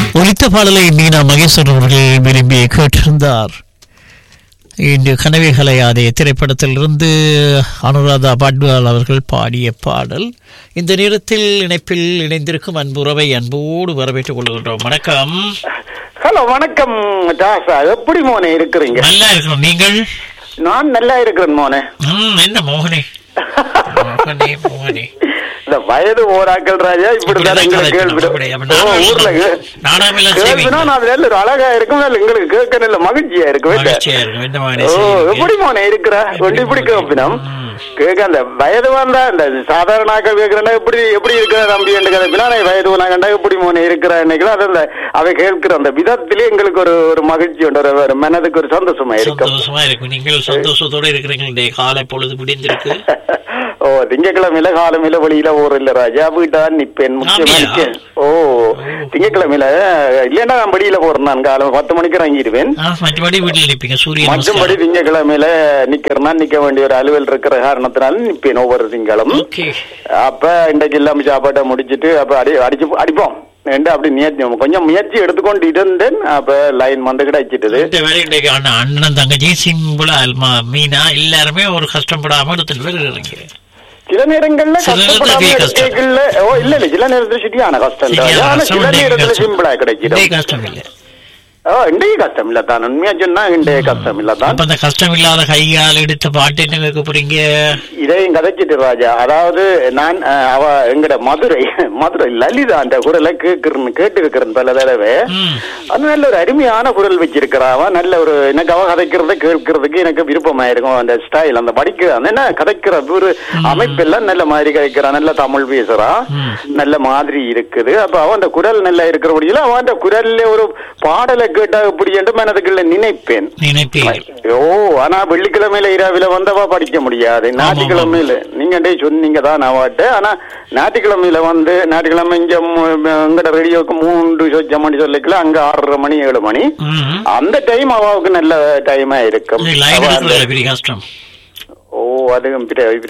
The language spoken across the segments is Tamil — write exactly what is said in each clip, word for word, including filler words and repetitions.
ஒலித்த பாடலை மீனா மகேஸ்வரன் அவர்கள் விரும்பி கேட்டிருந்தார். இன்று கனவே கலையாதே திரைப்படத்திலிருந்து அனுராதா பாட்வால் அவர்கள் பாடிய பாடல். இந்த நேரத்தில் இணைப்பில் இணைந்திருக்கும் அன்புறவை அன்போடு வரவேற்றுக் கொள்கின்றோம். வணக்கம். ஹலோ, வணக்கம் தாசா. எப்படி மோனே இருக்கிறீங்க? நல்லா இருக்கிறோம். நீங்கள்? நான் நல்லா இருக்கிறேன் மோனே. என்ன மோகனே மோகனே மோகனே இந்த வயது ஓராக்கள் ராஜா இப்படிதான் எங்களுக்கு கேள்வினா ஒரு அழகா இருக்கும், எங்களுக்கு கேட்க நல்ல மகிழ்ச்சியா இருக்கும். எப்படி மோனே இருக்கிற ஒன்று இப்படி கேட்பினோம் கேட்க அந்த வயது வந்தா இந்த சாதாரண ஆக்கள் கேட்கிறேன்னா எப்படி எப்படி இருக்கிற தம்பி என்று கேட்பினா வயது கண்டா எப்படி மோனே இருக்கிற நினைக்கிறோம். அது அந்த அவை கேட்கிற அந்த விதத்திலே எங்களுக்கு ஒரு ஒரு மகிழ்ச்சி உண்டு, ஒரு மனதுக்கு ஒரு சந்தோஷமா இருக்கும். நீங்கள் சந்தோஷத்தோட இருக்கிறீங்க. காலை பொழுது முடிந்திருக்கு. ஓ, திங்கக்கிழமையில காலமையில வெளியில ஊர் இல்ல ராஜா, வீட்டான் நிப்பேன் முக்கியமா. ஓ, திங்கக்கிழமையில இல்லன்னா நான் வெளியில போறேன். நான் காலம் பத்து மணிக்கு இறங்கிடுவேன். மற்றபடி திங்கக்கிழமையில நிக்கிறேன்னா நிக்க வேண்டிய ஒரு அலுவல் இருக்கிற காரணத்தினால நிப்பேன் ஒவ்வொரு திங்களும். அப்ப இன்றைக்கு இல்லாம சாப்பாட்டை முடிச்சிட்டு அப்ப அடி அடிச்சு அடிப்போம் அப்படி முயற்சி கொஞ்சம் முயற்சி எடுத்துக்கொண்டு இருந்தேன். அப்ப லைன் வந்து கிடைச்சிட்டது. அண்ணன் தங்கச்சி சிம்பிளா மீனா எல்லாருமே ஒரு கஷ்டப்படாம எடுத்துட்டு சில நேரங்கள்ல கஷ்டப்படாம ஓ இல்ல இல்ல சில நேரத்துல சிட்டியான கஷ்டம், சில நேரத்துல சிம்பிளா கிடைக்கும். கஷ்டம் இல்ல. ஓ, இன்றைய கஷ்டம் இல்ல தான். உண்மையா சொன்னா இன்றைய கஷ்டம் இல்ல தான். அந்த கஷ்டம் இல்லாத கையால் எடுத்த பாட்டு என்ன கேட்க போறீங்க? இதையும் கதைச்சிட்டு ராஜா. அதாவது நான் அவ எங்கட மதுரை மதுரை லலிதா அந்த குரலை கேட்கிறேன் கேட்டு இருக்கிறேன் பல தடவை. அது நல்ல ஒரு அருமையான குரல் வச்சிருக்கிறாவ. நல்ல ஒரு எனக்கு அவ கதைக்கிறத கேட்கறதுக்கு எனக்கு விருப்பமாயிருக்கும். அந்த ஸ்டைல் அந்த படிக்கிற என்ன கதைக்கிற ஒரு அமைப்பெல்லாம் நல்ல மாதிரி கதைக்கிறான். நல்ல தமிழ் பேசுறா, நல்ல மாதிரி இருக்குது. அப்ப அவன் அந்த குரல் நல்லா இருக்கிறபடியில அவன் அந்த குரல்ல ஒரு பாடலை கேட்டா எப்படி என்று மனதுக்குள்ள நினைப்பேன். ஓ, ஆனா வெள்ளிக்கிழமையில இரவில வந்தவா படிக்க முடியாது. ஞாயிற்றுக்கிழமையில நீங்க சொன்னீங்க தான் அவாட்ட. ஆனா ஞாயிற்றுக்கிழமையில வந்து ஞாயிற்றுக்கிழமை இங்க எங்கட ரேடியோக்கு மூன்று சொச்ச மணி சொல்லிக்கல, அங்க ஆறரை மணி ஏழு மணி அந்த டைம் அவாவுக்கு நல்ல டைமா இருக்கும். ஓ, அதுவும்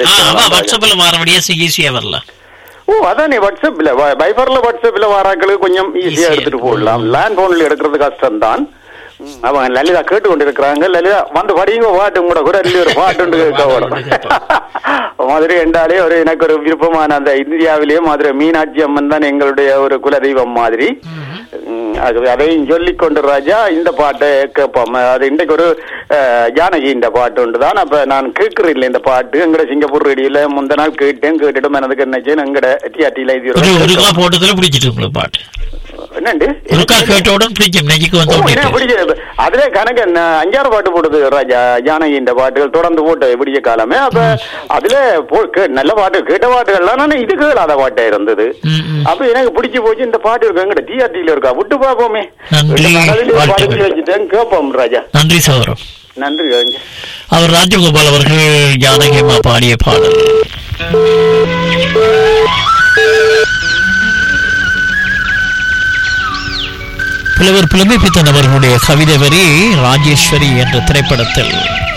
ஓ அதான் வாட்ஸ்அப்ல வைபர்ல வாட்ஸ்அப்ல வாராக்களுக்கு கொஞ்சம் ஈஸியா எடுத்துட்டு போடலாம். லேண்ட் போன்ல எடுக்கிறது கஷ்டம் தான். அவங்க லலிதா கேட்டு கொண்டு இருக்கிறாங்க. லலிதா வந்து படிங்க பாட்டு கூட கூட ஒரு பாட்டு மதுரை என்றாலே ஒரு எனக்கு ஒரு விருப்பமான அந்த இந்தியாவிலேயே மதுரை மீனாட்சி அம்மன் தான் எங்களுடைய ஒரு குலதெய்வம் மாதிரி. அதையும் சொல்லிக் கொண்டு ராஜா இந்த பாட்டை கேட்போம். அது இன்றைக்கு ஒரு ஜானகி இந்த பாட்டு உண்டு தான். அப்ப நான் கேட்கறேன் இல்லை இந்த பாட்டு எங்கட சிங்கப்பூர் ரேடியோல முந்த நாள் கேட்டேன். கேட்டுட்டு எனக்கு என்ன எங்கட டிஆர்டில இது பாட்டு அதுல கணக்கு அஞ்சாறு பாட்டு போடுது ராஜா ஜானகி இந்த பாட்டுகள் தொடர்ந்து போட்டு விடிய காலமே. அப்ப அதுல நல்ல பாட்டு கேட்ட பாட்டுகள்லாம் இது கேளாத பாட்டா இருந்தது. அப்ப எனக்கு பிடிச்சு போச்சு இந்த பாட்டு இருக்கு எங்கட டிஆர்டில இருக்கா விட்டு பாப்போமே வச்சுட்டேன் கேட்போம் ராஜா. நன்றி சகோதரம். நன்றி. அவர் ராஜகோபால் அவர்கள் ஜானகி அம்மா பாடிய பாடல். புலவர் புலமை பித்தன் அவர்களுடைய கவிதை வரி ராஜேஸ்வரி என்ற திரைப்படத்தில்